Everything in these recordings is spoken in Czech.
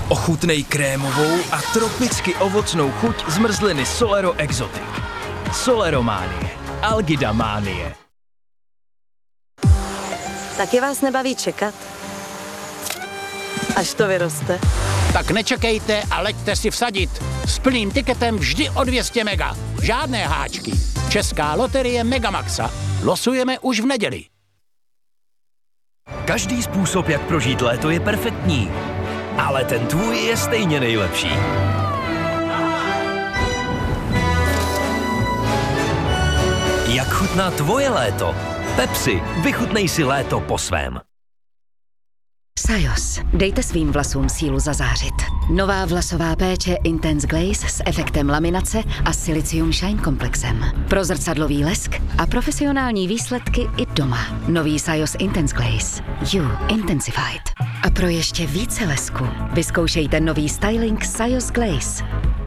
Ochutnej krémovou a tropicky ovocnou chuť zmrzliny Solero Exotic. Solerománie. Algidamánie. Taky vás nebaví čekat? Až to vyroste. Tak nečekejte a leďte si vsadit. S plným tiketem vždy o 200 mega. Žádné háčky. Česká loterie Megamaxa. Losujeme už v neděli. Každý způsob, jak prožít léto, je perfektní. Ale ten tvůj je stejně nejlepší. Jak chutná tvoje léto? Pepsi, vychutnej si léto po svém. Sajos. Dejte svým vlasům sílu zazářit. Nová vlasová péče Intense Glaze s efektem laminace a Silicium Shine komplexem. Pro zrcadlový lesk a profesionální výsledky i doma. Nový Sajos Intense Glaze. You Intensified. A pro ještě více lesku vyzkoušejte nový styling Sajos Glaze.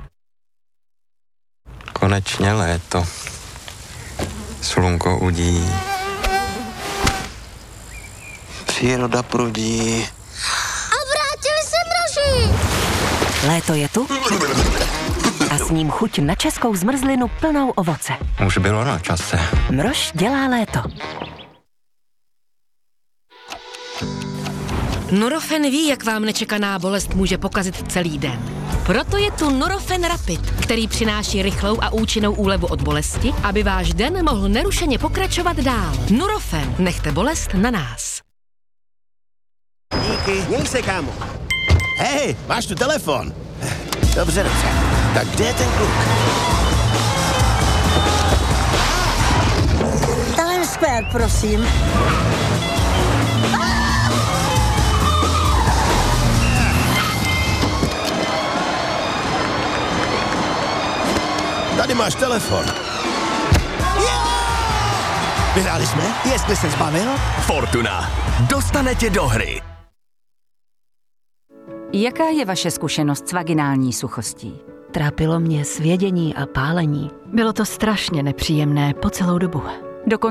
Konečně léto. Slunko udí. Příroda prudí. A vrátili se mraži! Léto je tu a s ním chuť na českou zmrzlinu plnou ovoce. Už bylo na čase. Mrož dělá léto. Nurofen ví, jak vám nečekaná bolest může pokazit celý den. Proto je tu Nurofen Rapid, který přináší rychlou a účinnou úlevu od bolesti, aby váš den mohl nerušeně pokračovat dál. Nurofen, nechte bolest na nás. Díky, měj se, kámo. Hej, máš tu telefon. Dobře. Tak kde je ten kluk? Times Square, prosím. Tady máš telefon. Vyhráli jsme? Jestli se zbavil? Fortuna. Dostane tě do hry. Jaká je vaše zkušenost s vaginální suchostí? Trápilo mě svědění a pálení. Bylo to strašně nepříjemné po celou dobu. Dokonce